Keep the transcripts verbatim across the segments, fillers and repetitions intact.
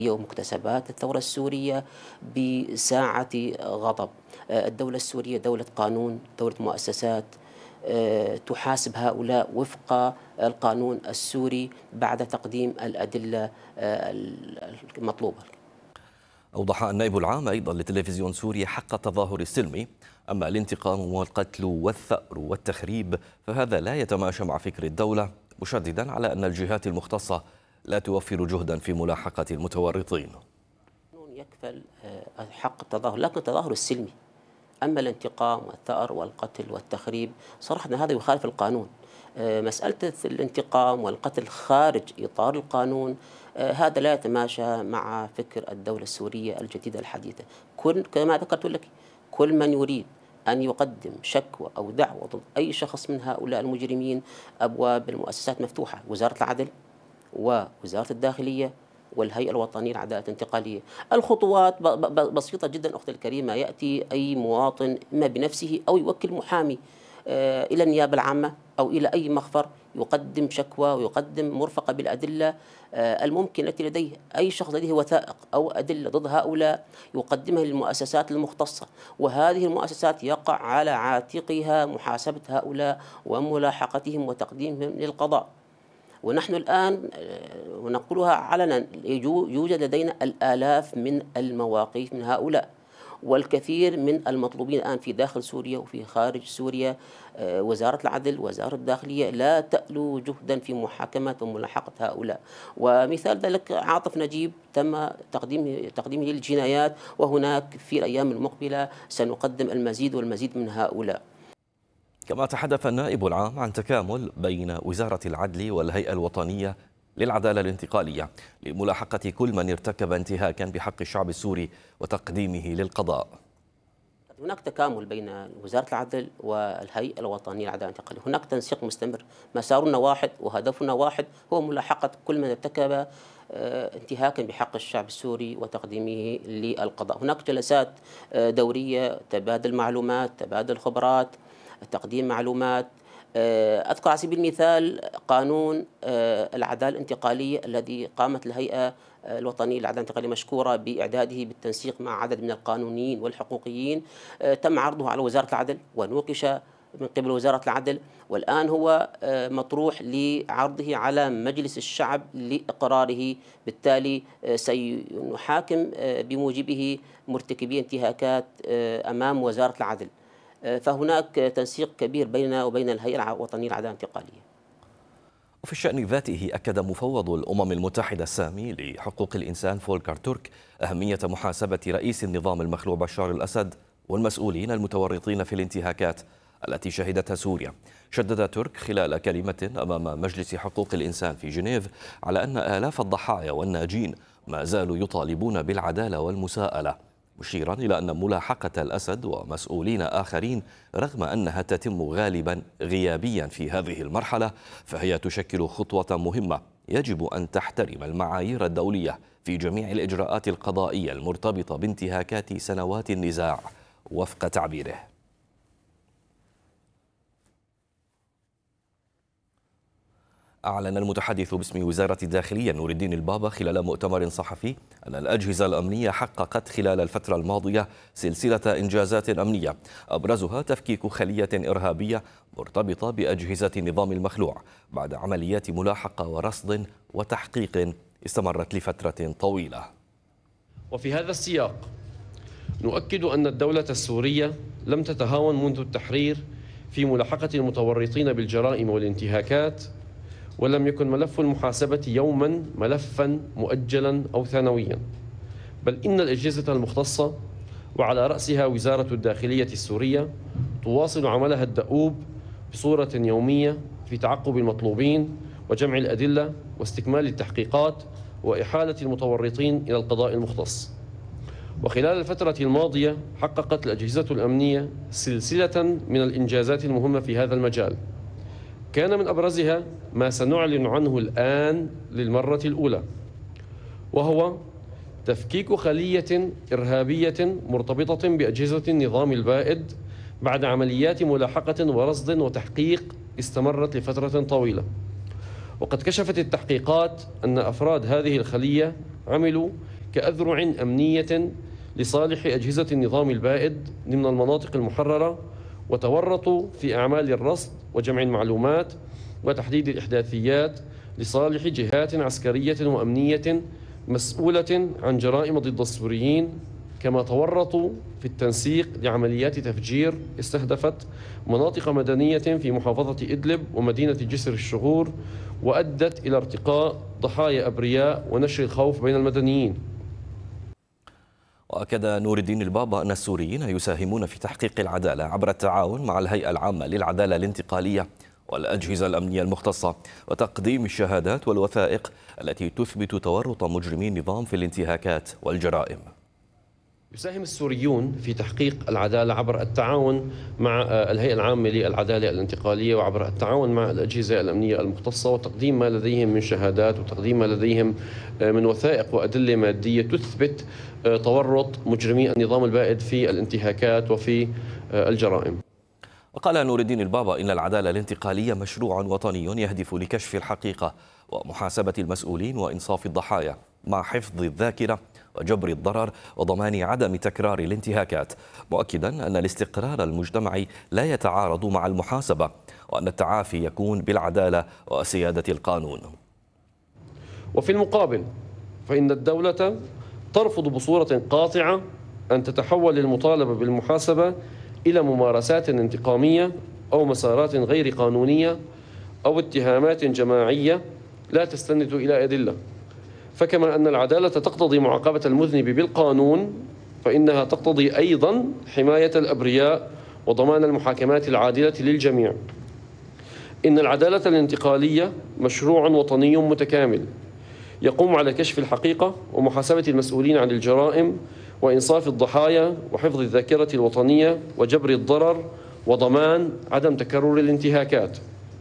ومكتسبات الثورة السورية بساعة غضب. الدولة السورية دولة قانون، دولة مؤسسات، تحاسب هؤلاء وفق القانون السوري بعد تقديم الأدلة المطلوبة. أوضح النائب العام أيضا لتلفزيون سوريا حق التظاهر السلمي، أما الانتقام والقتل والثأر والتخريب فهذا لا يتماشى مع فكر الدولة، مشددا على أن الجهات المختصة لا توفر جهدا في ملاحقة المتورطين. يكفل حق التظاهر، لكن التظاهر السلمي. أما الانتقام والثأر والقتل والتخريب صراحة هذا يخالف القانون. مسألة الانتقام والقتل خارج إطار القانون هذا لا يتماشى مع فكر الدولة السورية الجديدة الحديثة. كل كما ذكرت لك، كل من يريد أن يقدم شكوى أو دعوة ضد أي شخص من هؤلاء المجرمين أبواب المؤسسات مفتوحة، وزارة العدل ووزارة الداخلية والهيئة الوطنية للعدالة الانتقالية. الخطوات بسيطة جدا أختي الكريمة، يأتي أي مواطن إما بنفسه أو يوكل محامي إلى النيابة العامة أو إلى أي مخفر، يقدم شكوى ويقدم مرفقة بالأدلة الممكن التي لديه. أي شخص لديه وثائق أو أدلة ضد هؤلاء يقدمها للمؤسسات المختصة، وهذه المؤسسات يقع على عاتقها محاسبة هؤلاء وملاحقتهم وتقديمهم للقضاء. ونحن الآن ونقولها علنا يوجد لدينا الآلاف من المواقف من هؤلاء، والكثير من المطلوبين الآن في داخل سوريا وفي خارج سوريا. وزارة العدل وزارة الداخلية لا تألو جهدا في محاكمة وملاحقة هؤلاء. ومثال ذلك عاطف نجيب تم تقديمه تقديمه للجنايات، وهناك في الأيام المقبلة سنقدم المزيد والمزيد من هؤلاء. كما تحدث النائب العام عن تكامل بين وزارة العدل والهيئة الوطنية للعدالة الانتقالية لملاحقة كل من ارتكب انتهاكا بحق الشعب السوري وتقديمه للقضاء. هناك تكامل بين وزارة العدل والهيئة الوطنية للعدالة الانتقالية، هناك تنسيق مستمر، مسارنا واحد وهدفنا واحد، هو ملاحقة كل من ارتكب انتهاكا بحق الشعب السوري وتقديمه للقضاء. هناك جلسات دورية، تبادل معلومات، تبادل خبرات، تقديم معلومات. أذكر على سبيل المثال قانون العدالة الانتقالية الذي قامت الهيئة الوطنية للعدالة الانتقالية مشكورة بإعداده بالتنسيق مع عدد من القانونيين والحقوقيين، تم عرضه على وزارة العدل ونوقش من قبل وزارة العدل، والآن هو مطروح لعرضه على مجلس الشعب لإقراره. بالتالي سنحاكم بموجبه مرتكبي انتهاكات أمام وزارة العدل. فهناك تنسيق كبير بيننا وبين الهيئة الوطنية للعدالة الانتقالية. وفي الشأن ذاته أكد مفوض الأمم المتحدة السامي لحقوق الإنسان فولكر تورك أهمية محاسبة رئيس النظام المخلوع بشار الأسد والمسؤولين المتورطين في الانتهاكات التي شهدتها سوريا. شدد ترك خلال كلمة أمام مجلس حقوق الإنسان في جنيف على أن آلاف الضحايا والناجين ما زالوا يطالبون بالعدالة والمساءلة، مشيرا إلى أن ملاحقة الأسد ومسؤولين آخرين رغم أنها تتم غالبا غيابيا في هذه المرحلة فهي تشكل خطوة مهمة يجب أن تحترم المعايير الدولية في جميع الإجراءات القضائية المرتبطة بانتهاكات سنوات النزاع وفق تعبيره. أعلن المتحدث باسم وزارة الداخلية نور الدين البابا خلال مؤتمر صحفي أن الأجهزة الأمنية حققت خلال الفترة الماضية سلسلة إنجازات أمنية أبرزها تفكيك خلية إرهابية مرتبطة بأجهزة النظام المخلوع بعد عمليات ملاحقة ورصد وتحقيق استمرت لفترة طويلة. وفي هذا السياق نؤكد أن الدولة السورية لم تتهاون منذ التحرير في ملاحقة المتورطين بالجرائم والانتهاكات، ولم يكن ملف المحاسبة يوما ملفا مؤجلا أو ثانويا، بل إن الأجهزة المختصة وعلى رأسها وزارة الداخلية السورية تواصل عملها الدؤوب بصورة يومية في تعقب المطلوبين وجمع الأدلة واستكمال التحقيقات وإحالة المتورطين إلى القضاء المختص. وخلال الفترة الماضية حققت الأجهزة الأمنية سلسلة من الإنجازات المهمة في هذا المجال، كان من أبرزها ما سنعلن عنه الآن للمرة الأولى، وهو تفكيك خلية إرهابية مرتبطة بأجهزة النظام البائد بعد عمليات ملاحقة ورصد وتحقيق استمرت لفترة طويلة. وقد كشفت التحقيقات أن أفراد هذه الخلية عملوا كأذرع أمنية لصالح أجهزة النظام البائد ضمن المناطق المحررة، وتورطوا في أعمال الرصد وجمع المعلومات وتحديد الإحداثيات لصالح جهات عسكرية وأمنية مسؤولة عن جرائم ضد السوريين، كما تورطوا في التنسيق لعمليات تفجير استهدفت مناطق مدنية في محافظة إدلب ومدينة جسر الشغور، وأدت إلى ارتقاء ضحايا أبرياء ونشر الخوف بين المدنيين. وأكد نور الدين البابا أن السوريين يساهمون في تحقيق العدالة عبر التعاون مع الهيئة العامة للعدالة الانتقالية والأجهزة الأمنية المختصة وتقديم الشهادات والوثائق التي تثبت تورط مجرمي النظام في الانتهاكات والجرائم. يساهم السوريون في تحقيق العدالة عبر التعاون مع الهيئة العامة للعدالة الانتقالية وعبر التعاون مع الأجهزة الأمنية المختصة وتقديم ما لديهم من شهادات وتقديم ما لديهم من وثائق وأدلة مادية تثبت تورط مجرمي النظام البائد في الانتهاكات وفي الجرائم. وقال نور الدين البابا إن العدالة الانتقالية مشروع وطني يهدف لكشف الحقيقة ومحاسبة المسؤولين وإنصاف الضحايا مع حفظ الذاكرة وجبر الضرر وضمان عدم تكرار الانتهاكات، مؤكدا أن الاستقرار المجتمعي لا يتعارض مع المحاسبة وأن التعافي يكون بالعدالة وسيادة القانون. وفي المقابل فإن الدولة ترفض بصورة قاطعة أن تتحول المطالبة بالمحاسبة إلى ممارسات انتقامية أو مسارات غير قانونية أو اتهامات جماعية لا تستند إلى أدلة. فكما أن العدالة تقتضي معاقبة المذنب بالقانون، فإنها تقتضي أيضا حماية الأبرياء وضمان المحاكمات العادلة للجميع. إن العدالة الانتقالية مشروع وطني متكامل يقوم على كشف الحقيقة ومحاسبة المسؤولين عن الجرائم وإنصاف الضحايا وحفظ الذاكرة الوطنية وجبر الضرر وضمان عدم تكرر الانتهاكات.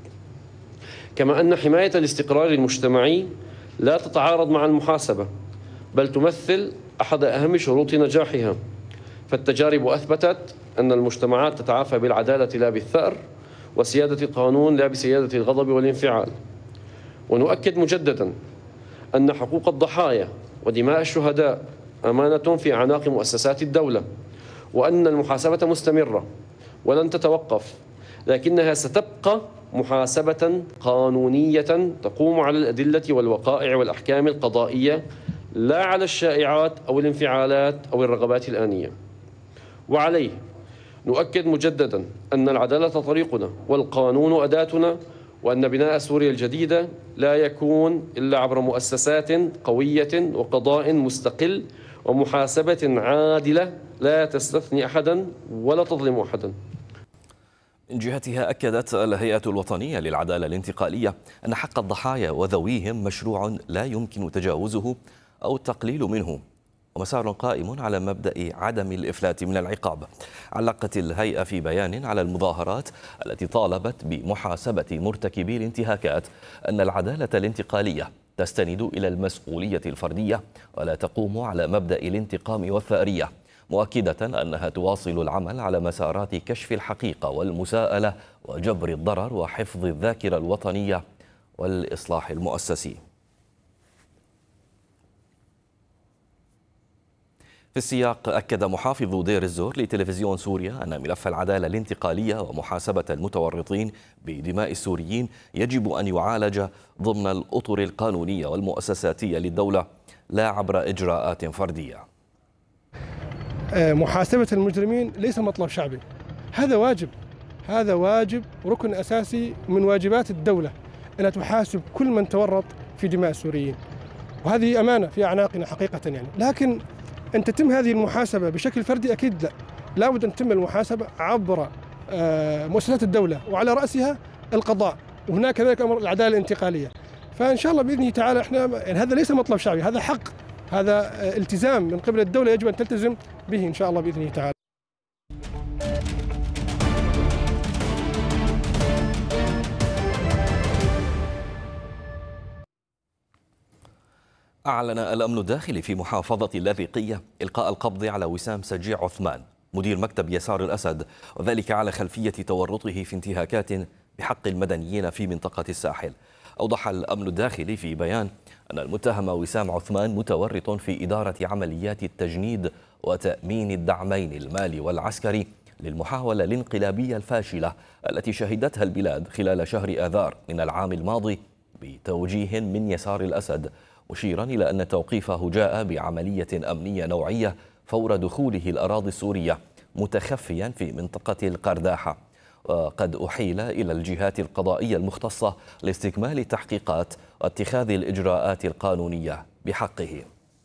كما أن حماية الاستقرار المجتمعي لا تتعارض مع المحاسبة، بل تمثل أحد أهم شروط نجاحها، فالتجارب أثبتت أن المجتمعات تتعافى بالعدالة لا بالثأر، وسيادة القانون لا بسيادة الغضب والانفعال. ونؤكد مجددا أن حقوق الضحايا ودماء الشهداء أمانة في أعناق مؤسسات الدولة، وأن المحاسبة مستمرة ولن تتوقف، لكنها ستبقى محاسبة قانونية تقوم على الأدلة والوقائع والأحكام القضائية، لا على الشائعات أو الانفعالات أو الرغبات الآنية. وعليه نؤكد مجددا أن العدالة طريقنا والقانون أداتنا، وأن بناء سوريا الجديدة لا يكون إلا عبر مؤسسات قوية وقضاء مستقل ومحاسبة عادلة لا تستثني أحدا ولا تظلم أحدا. من جهتها أكدت الهيئة الوطنية للعدالة الانتقالية أن حق الضحايا وذويهم مشروع لا يمكن تجاوزه أو التقليل منه، ومسار قائم على مبدأ عدم الإفلات من العقاب. علقت الهيئة في بيان على المظاهرات التي طالبت بمحاسبة مرتكبي الانتهاكات أن العدالة الانتقالية تستند إلى المسؤولية الفردية ولا تقوم على مبدأ الانتقام والثأرية، مؤكدة أنها تواصل العمل على مسارات كشف الحقيقة والمساءلة وجبر الضرر وحفظ الذاكرة الوطنية والإصلاح المؤسسي. في السياق أكد محافظ دير الزور لتلفزيون سوريا أن ملف العدالة الانتقالية ومحاسبة المتورطين بدماء السوريين يجب أن يعالج ضمن الأطر القانونية والمؤسساتية للدولة لا عبر إجراءات فردية. محاسبة المجرمين ليس مطلب شعبي، هذا واجب، هذا واجب ركن أساسي من واجبات الدولة أن تحاسب كل من تورط في دماء السوريين، وهذه أمانة في أعناقنا حقيقة يعني. لكن أن تتم هذه المحاسبة بشكل فردي أكيد لا، لابد أن تتم المحاسبة عبر مؤسسات الدولة وعلى رأسها القضاء، وهناك كذلك أمر العدالة الانتقالية. فإن شاء الله بإذن تعالى إحنا يعني هذا ليس مطلب شعبي، هذا حق، هذا التزام من قبل الدولة يجب أن تلتزم به إن شاء الله بإذنه تعالى. أعلن الأمن الداخلي في محافظة اللاذقية إلقاء القبض على وسام سجيع عثمان مدير مكتب يسار الأسد، وذلك على خلفية تورطه في انتهاكات بحق المدنيين في منطقة الساحل. أوضح الأمن الداخلي في بيان أن المتهم وسام عثمان متورط في إدارة عمليات التجنيد وتأمين الدعمين المالي والعسكري للمحاولة الانقلابية الفاشلة التي شهدتها البلاد خلال شهر آذار من العام الماضي بتوجيه من يسار الأسد، مشيرا إلى أن توقيفه جاء بعملية أمنية نوعية فور دخوله الأراضي السورية متخفيا في منطقة القرداحة، وقد أحيل إلى الجهات القضائية المختصة لاستكمال التحقيقات واتخاذ الإجراءات القانونية بحقه.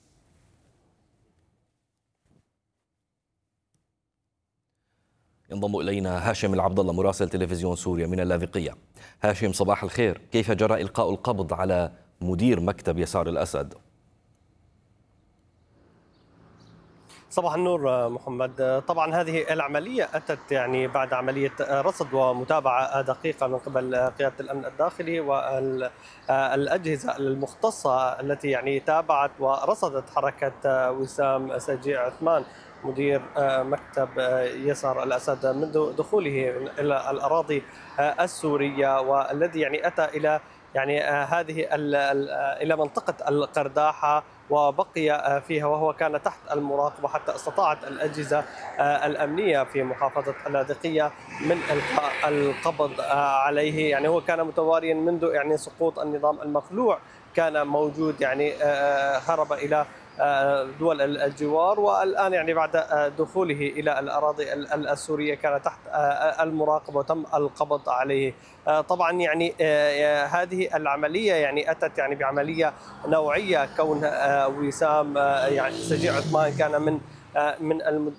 ينضم إلينا هاشم العبد الله مراسل تلفزيون سوريا من اللاذقية. هاشم صباح الخير، كيف جرى إلقاء القبض على مدير مكتب يسار الأسد؟ صباح النور محمد. طبعا هذه العملية أتت يعني بعد عملية رصد ومتابعة دقيقة من قبل قيادة الأمن الداخلي والأجهزة المختصة التي يعني تابعت ورصدت حركة وسام سجيع عثمان مدير مكتب يسار الأسد منذ دخوله إلى الأراضي السورية، والذي يعني أتى إلى يعني هذه إلى منطقة القرداحة وبقي فيها وهو كان تحت المراقبة حتى استطاعت الأجهزة الأمنية في محافظة اللاذقية من إلقاء القبض عليه. يعني هو كان متواريا منذ يعني سقوط النظام المخلوع، كان موجود يعني هرب إلى دول الجوار، والآن يعني بعد دخوله إلى الأراضي السورية كان تحت المراقبة وتم القبض عليه. طبعا يعني هذه العملية يعني أتت يعني بعملية نوعية، كون وسام يعني سجيع عثمان كان من من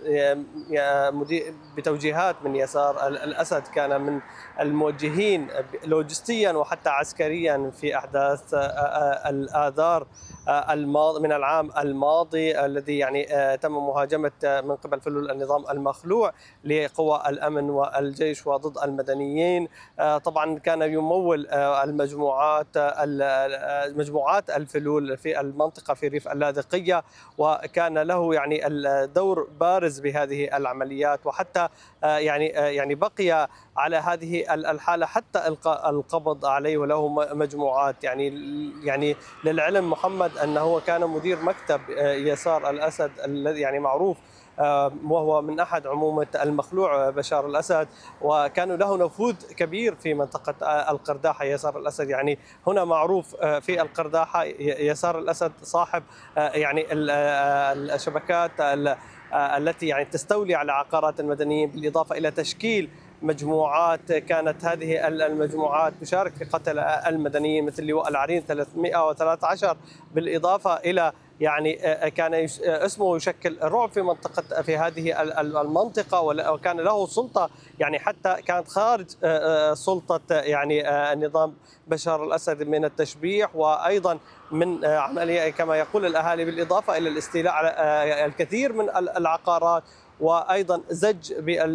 المدير بتوجيهات من يسار الأسد، كان من الموجهين لوجستيا وحتى عسكريا في أحداث الآذار الماضي من العام الماضي الذي يعني تم مهاجمة من قبل فلول النظام المخلوع لقوى الأمن والجيش وضد المدنيين. طبعا كان يمول المجموعات مجموعات الفلول في المنطقة في ريف اللاذقية، وكان له يعني دور بارز بهذه العمليات، وحتى يعني يعني بقي على هذه الحالة حتى إلقاء القبض عليه وله مجموعات. يعني يعني للعلم محمد أنه كان مدير مكتب يسار الأسد الذي يعني معروف وهو من أحد عمومة المخلوع بشار الأسد، وكان له نفوذ كبير في منطقة القرداحة يسار الأسد. يعني هنا معروف في القرداحة يسار الأسد صاحب يعني الشبكات التي يعني تستولي على عقارات المدنيين، بالإضافة إلى تشكيل مجموعات كانت هذه المجموعات تشارك في قتل المدنيين مثل لواء العرين ثلاثمئة وثلاثة عشر، بالإضافة إلى يعني كان اسمه يشكل رعب في منطقة في هذه المنطقة، وكان له سلطة يعني حتى كانت خارج سلطة يعني النظام بشار الأسد من التشبيح وأيضا من عملية كما يقول الأهالي، بالإضافة إلى الاستيلاء على الكثير من العقارات، وأيضا زج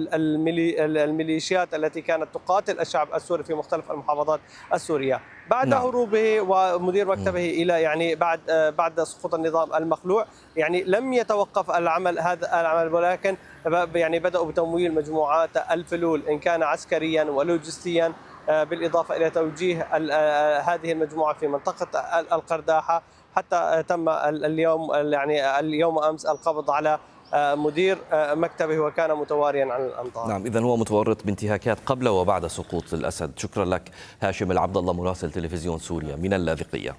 بالميليشيات التي كانت تقاتل الشعب السوري في مختلف المحافظات السورية. بعد نعم. هروبه ومدير مكتبه إلى يعني بعد بعد سقوط النظام المخلوع يعني لم يتوقف العمل هذا العمل، ولكن يعني بدأوا بتمويل مجموعات الفلول إن كان عسكريا ولوجستيا، بالإضافة إلى توجيه هذه المجموعة في منطقة القرداحة، حتى تم اليوم يعني اليوم أمس القبض على مدير مكتبه وكان متواريا عن الأمطار. نعم، إذن هو متورط بانتهاكات قبل وبعد سقوط الأسد. شكرا لك هاشم العبد الله مراسل تلفزيون سوريا من اللاذقية.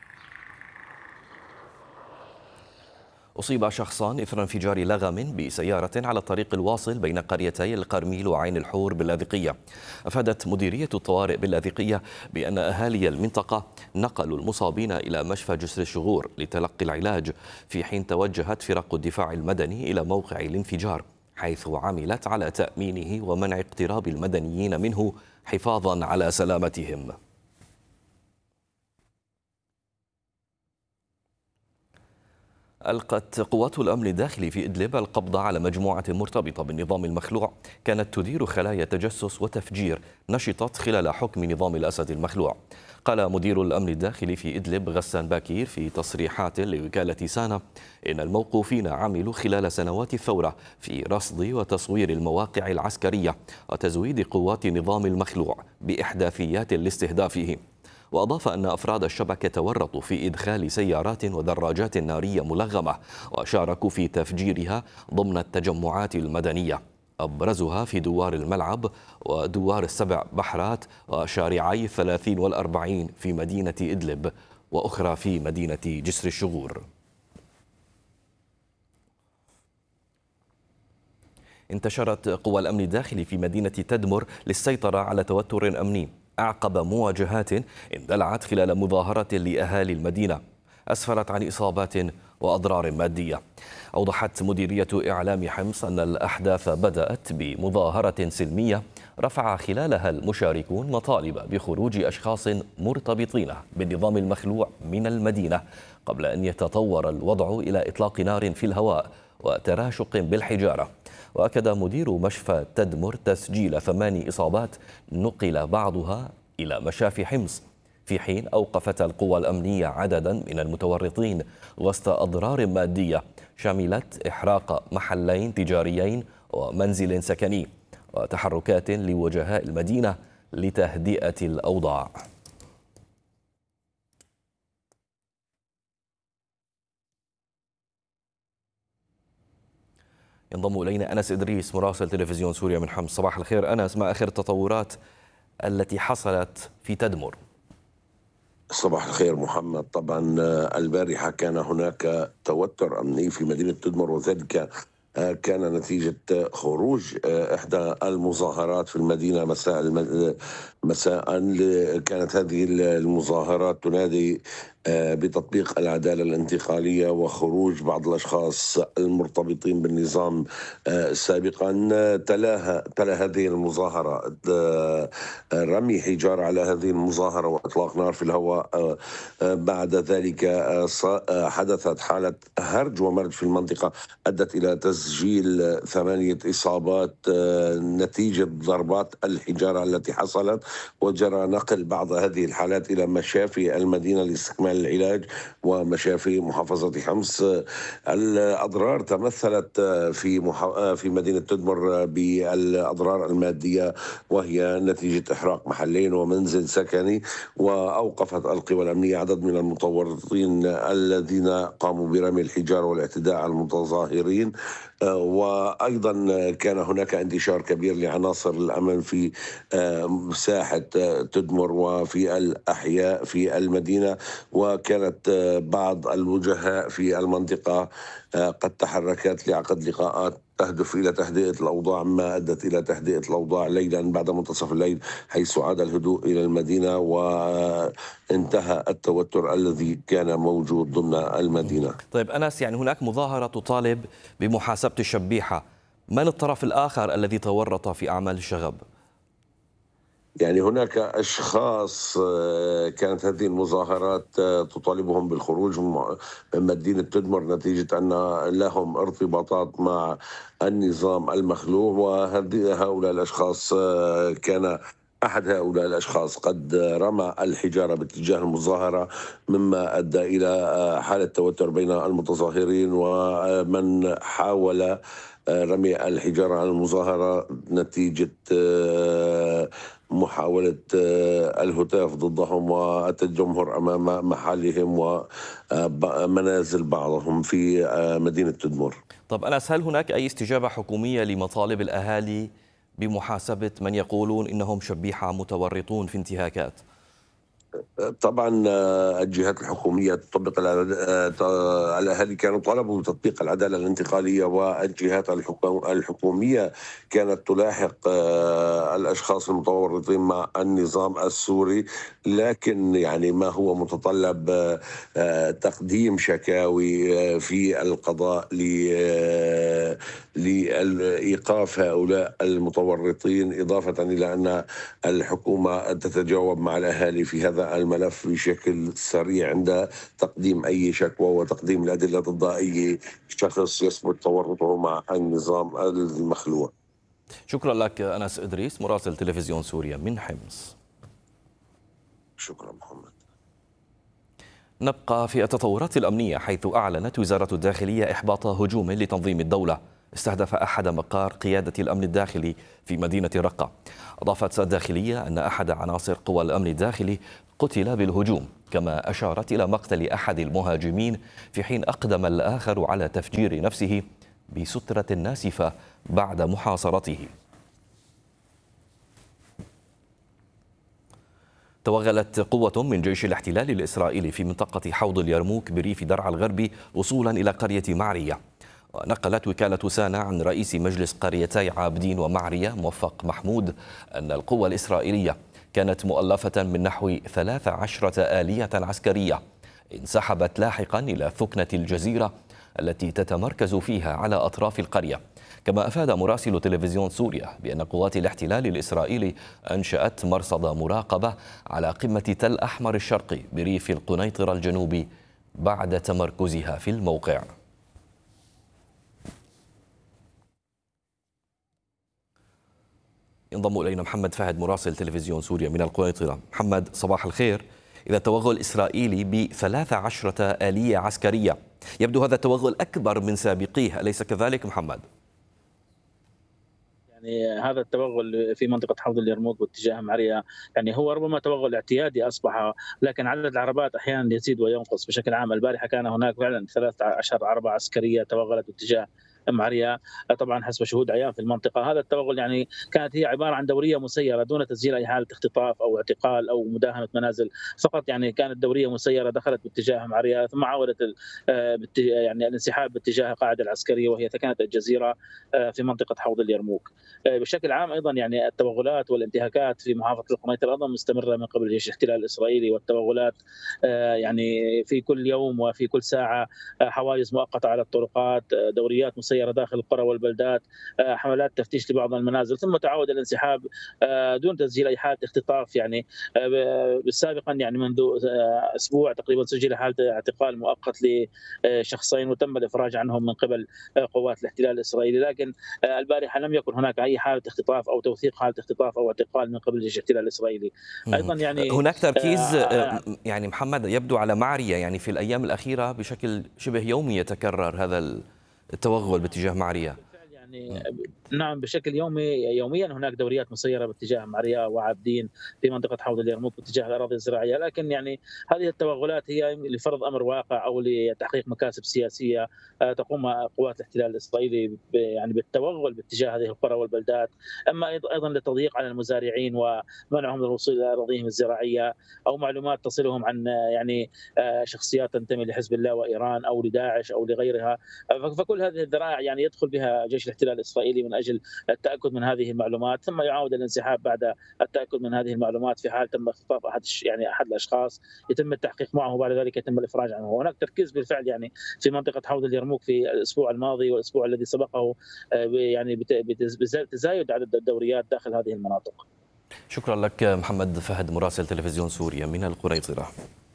أصيب شخصان إثر انفجار لغم بسيارة على الطريق الواصل بين قريتي القرميل وعين الحور باللاذقية. أفادت مديرية الطوارئ باللاذقية بأن أهالي المنطقة نقلوا المصابين إلى مشفى جسر الشغور لتلقي العلاج، في حين توجهت فرق الدفاع المدني إلى موقع الانفجار، حيث عملت على تأمينه ومنع اقتراب المدنيين منه حفاظا على سلامتهم. ألقت قوات الأمن الداخلي في إدلب القبض على مجموعة مرتبطة بالنظام المخلوع كانت تدير خلايا تجسس وتفجير نشطت خلال حكم نظام الأسد المخلوع. قال مدير الأمن الداخلي في إدلب غسان باكير في تصريحات لوكالة سانا إن الموقوفين عملوا خلال سنوات الثورة في رصد وتصوير المواقع العسكرية وتزويد قوات نظام المخلوع بإحداثيات لاستهدافه. وأضاف أن أفراد الشبكة تورطوا في إدخال سيارات ودراجات نارية ملغمة وشاركوا في تفجيرها ضمن التجمعات المدنية، أبرزها في دوار الملعب ودوار السبع بحرات وشارعي الثلاثين والأربعين في مدينة إدلب، وأخرى في مدينة جسر الشغور. انتشرت قوى الأمن الداخلي في مدينة تدمر للسيطرة على توتر أمني أعقب مواجهات اندلعت خلال مظاهرة لأهالي المدينة أسفرت عن إصابات وأضرار مادية. أوضحت مديرية إعلام حمص أن الأحداث بدأت بمظاهرة سلمية رفع خلالها المشاركون مطالب بخروج أشخاص مرتبطين بالنظام المخلوع من المدينة قبل أن يتطور الوضع إلى إطلاق نار في الهواء وتراشق بالحجارة. وأكد مدير مشفى تدمر تسجيل ثمان إصابات نقل بعضها إلى مشافي حمص، في حين أوقفت القوى الأمنية عددا من المتورطين وسط أضرار مادية شملت إحراق محلين تجاريين ومنزل سكني وتحركات لوجهاء المدينة لتهدئة الأوضاع. ينضم إلينا أنس إدريس مراسل تلفزيون سوريا من حمص. صباح الخير أنس، ما آخر التطورات التي حصلت في تدمر؟ صباح الخير محمد. طبعا البارحة كان هناك توتر أمني في مدينة تدمر، وذلك كان نتيجة خروج إحدى المظاهرات في المدينة مساء مساء كانت هذه المظاهرات تنادي بتطبيق العدالة الانتقالية وخروج بعض الأشخاص المرتبطين بالنظام سابقا. تلاها تلا هذه المظاهرة رمي حجار على هذه المظاهرة وإطلاق نار في الهواء. بعد ذلك حدثت حالة هرج ومرج في المنطقة أدت إلى تسجيل ثمانية إصابات نتيجة ضربات الحجارة التي حصلت، وجرى نقل بعض هذه الحالات إلى مشافي المدينة لاستكمال العلاج ومشافي محافظة حمص. الأضرار تمثلت في مح... في مدينة تدمر بالأضرار المادية، وهي نتيجة إحراق محلين ومنزل سكني. وأوقفت القوى الأمنية عدد من المتورطين الذين قاموا برمي الحجار والاعتداء على المتظاهرين. وأيضا كان هناك انتشار كبير لعناصر الأمن في ساحة تدمر وفي الأحياء في المدينة، وكانت بعض الوجهاء في المنطقة قد تحركت لعقد لقاءات تهدف إلى تهدئة الأوضاع، ما أدت إلى تهدئة الأوضاع ليلا بعد منتصف الليل، حيث عاد الهدوء إلى المدينة وانتهى التوتر الذي كان موجود ضمن المدينة. طيب أنس، يعني هناك مظاهرة تطالب بمحاسبة الشبيحة، من الطرف الآخر الذي تورط في أعمال الشغب؟ يعني هناك أشخاص كانت هذه المظاهرات تطالبهم بالخروج من مدينة تدمر نتيجة أن لهم ارتباطات مع النظام المخلوع، وهؤلاء الأشخاص كان أحد هؤلاء الأشخاص قد رمى الحجارة باتجاه المظاهرة، مما أدى إلى حالة توتر بين المتظاهرين ومن حاول رمي الحجارة على المظاهرة نتيجة محاولة الهتاف ضدهم والتجمهر أمام محلهم ومنازل بعضهم في مدينة تدمر. طب أنس، هل هناك أي استجابة حكومية لمطالب الأهالي بمحاسبة من يقولون إنهم شبيحة متورطون في انتهاكات؟ طبعا الجهات الحكومية تطبق الأهالي كانوا طلبوا تطبيق العدالة الانتقالية، والجهات الحكومية كانت تلاحق الأشخاص المتورطين مع النظام السوري، لكن يعني ما هو متطلب تقديم شكاوي في القضاء لإيقاف هؤلاء المتورطين، إضافة إلى أن الحكومة تتجاوب مع الأهالي في هذا الملف بشكل سريع عند تقديم أي شكوى وتقديم الأدلة ضد أي شخص يثبت تورطه مع النظام المخلوع. شكرا لك أنس إدريس مراسل تلفزيون سوريا من حمص. شكرا محمد. نبقى في التطورات الأمنية، حيث أعلنت وزارة الداخلية إحباط هجوم لتنظيم الدولة استهدف أحد مقار قيادة الأمن الداخلي في مدينة رقة. أضافت الداخلية أن أحد عناصر قوى الأمن الداخلي قتل بالهجوم، كما أشارت إلى مقتل أحد المهاجمين في حين أقدم الآخر على تفجير نفسه بسترة ناسفة بعد محاصرته. توغلت قوة من جيش الاحتلال الإسرائيلي في منطقة حوض اليرموك بريف درعا الغربي وصولا إلى قرية معرية. ونقلت وكالة سانا عن رئيس مجلس قريتي عابدين ومعرية موفق محمود أن القوة الإسرائيلية كانت مؤلفة من نحو ثلاث عشرة آلية عسكرية انسحبت لاحقا إلى ثكنة الجزيرة التي تتمركز فيها على أطراف القرية. كما أفاد مراسل تلفزيون سوريا بأن قوات الاحتلال الإسرائيلي أنشأت مرصد مراقبة على قمة تل أحمر الشرقي بريف القنيطرة الجنوبي بعد تمركزها في الموقع. ينضم إلينا محمد فهد مراسل تلفزيون سوريا من القنيطرة. محمد، صباح الخير. إذا التوغل الإسرائيلي بثلاث عشرة آلية عسكرية، يبدو هذا التوغل أكبر من سابقيه، أليس كذلك محمد؟ يعني هذا التوغل في منطقة حوض اليرموك واتجاه معرية يعني هو ربما توغل اعتيادي أصبح، لكن عدد العربات أحيانا يزيد وينقص بشكل عام. البارحة كان هناك فعلا ثلاث عشرة عربة عسكرية توغلت اتجاه معرية طبعا حسب شهود عيان في المنطقة. هذا التوغل يعني كانت هي عبارة عن دورية مسيرة دون تسجيل أي حالة اختطاف أو اعتقال أو مداهمة منازل، فقط يعني كانت دورية مسيرة دخلت باتجاه معرية ثم عاودت يعني الانسحاب باتجاه القاعدة العسكرية وهي كانت الجزيرة في منطقة حوض اليرموك. بشكل عام أيضا يعني التوغلات والانتهاكات في محافظة القنيطرة أيضا مستمرة من قبل جيش الاحتلال الإسرائيلي، والتوغلات يعني في كل يوم وفي كل ساعة حواجز مؤقتة على الطرقات، دوريات مسيرة داخل القرى والبلدات، حملات تفتيش لبعض المنازل، ثم تعود الانسحاب دون تسجيل اي حاله اختطاف. يعني سابقا يعني منذ اسبوع تقريبا سجل حاله اعتقال مؤقت لشخصين وتم الافراج عنهم من قبل قوات الاحتلال الاسرائيلي، لكن البارحه لم يكن هناك اي حاله اختطاف او توثيق حاله اختطاف او اعتقال من قبل جيش الاحتلال الاسرائيلي. ايضا يعني هناك تركيز يعني محمد يبدو على معرية، يعني في الايام الاخيره بشكل شبه يومي يتكرر هذا التوغل باتجاه معرية. يعني نعم بشكل يومي يوميا هناك دوريات مسيرة باتجاه معرية وعابدين في منطقة حوض اليرموك باتجاه الأراضي الزراعية، لكن يعني هذه التوغلات هي لفرض أمر واقع أو لتحقيق مكاسب سياسية تقوم قوات الاحتلال الإسرائيلي يعني بالتوغل باتجاه هذه القرى والبلدات، أما أيضا للتضييق على المزارعين ومنعهم من الوصول إلى أراضيهم الزراعية أو معلومات تصلهم عن يعني شخصيات تنتمي لحزب الله وإيران أو لداعش أو لغيرها. فكل هذه الذرائع يعني يدخل بها جيش الاحتلال الإسرائيلي من أجل التأكد من هذه المعلومات، ثم يعاود الانسحاب بعد التأكد من هذه المعلومات في حال تم اختطاف أحد يعني أحد الأشخاص يتم التحقيق معه وبعد ذلك يتم الإفراج عنه. وهناك تركيز بالفعل يعني في منطقة حوض اليرموك في الأسبوع الماضي والأسبوع الذي سبقه يعني بتزايد عدد الدوريات داخل هذه المناطق. شكرا لك محمد فهد مراسل تلفزيون سوريا من القنيطرة.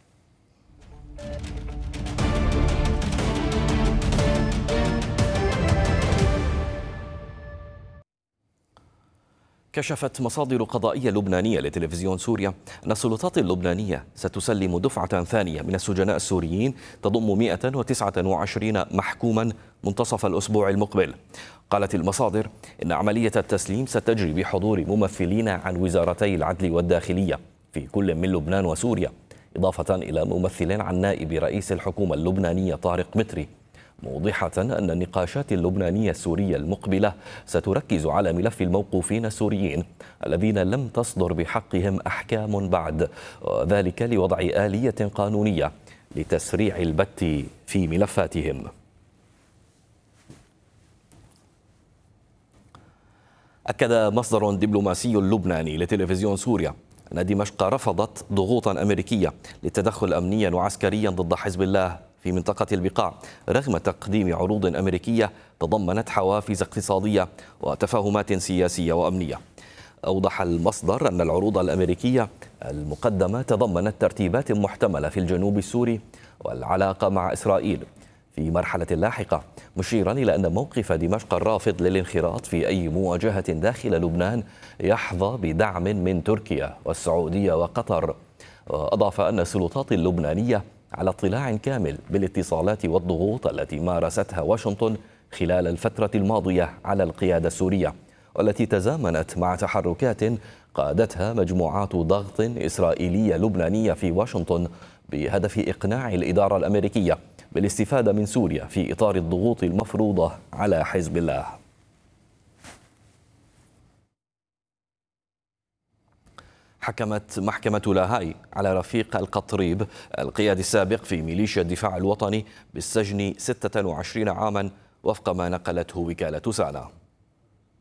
كشفت مصادر قضائية لبنانية لتلفزيون سوريا أن السلطات اللبنانية ستسلم دفعة ثانية من السجناء السوريين تضم مئة وتسعة وعشرين محكوما منتصف الأسبوع المقبل. قالت المصادر إن عملية التسليم ستجري بحضور ممثلين عن وزارتي العدل والداخلية في كل من لبنان وسوريا، إضافة إلى ممثل عن نائب رئيس الحكومة اللبنانية طارق متري، موضحة أن النقاشات اللبنانية السورية المقبلة ستركز على ملف الموقوفين السوريين الذين لم تصدر بحقهم أحكام بعد، وذلك لوضع آلية قانونية لتسريع البت في ملفاتهم. أكد مصدر دبلوماسي لبناني لتلفزيون سوريا أن دمشق رفضت ضغوطا أمريكية للتدخل أمنيا وعسكريا ضد حزب الله في منطقة البقاع رغم تقديم عروض أمريكية تضمنت حوافز اقتصادية وتفاهمات سياسية وأمنية. أوضح المصدر أن العروض الأمريكية المقدمة تضمنت ترتيبات محتملة في الجنوب السوري والعلاقة مع إسرائيل في مرحلة لاحقة، مشيرا إلى أن موقف دمشق الرافض للانخراط في أي مواجهة داخل لبنان يحظى بدعم من تركيا والسعودية وقطر. وأضاف أن السلطات اللبنانية على اطلاع كامل بالاتصالات والضغوط التي مارستها واشنطن خلال الفترة الماضية على القيادة السورية، والتي تزامنت مع تحركات قادتها مجموعات ضغط إسرائيلية لبنانية في واشنطن بهدف إقناع الإدارة الأمريكية بالاستفادة من سوريا في إطار الضغوط المفروضة على حزب الله. حكمت محكمة لاهاي على رفيق القطريب القيادي السابق في ميليشيا الدفاع الوطني بالسجن ستة وعشرين عاما وفق ما نقلته وكالة سانا.